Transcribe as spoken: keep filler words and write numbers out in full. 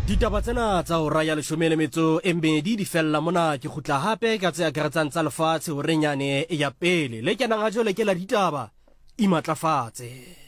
Ditaba tsena tsa o raya leshome le metso e mmedi di fella mona ke khutla hape ka tse akaretsang tsa lefatshe ho renyane ya pele le kenang a jole ke la ditaba imatlafatse.